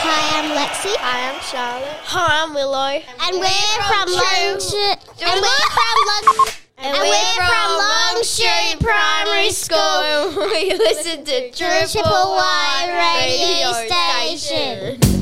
Hi, I'm Lexi. Hi, I'm Charlotte. Hi, I'm Willow. And we're from Long Street Primary School. We listen to Triple Y radio station.